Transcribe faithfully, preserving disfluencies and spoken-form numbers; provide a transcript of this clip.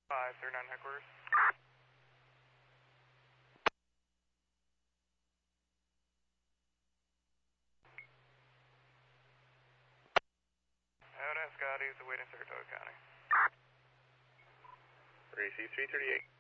five three nine headquarters. Out at Scotty's awaiting Saratoga County. three C three thirty-eight.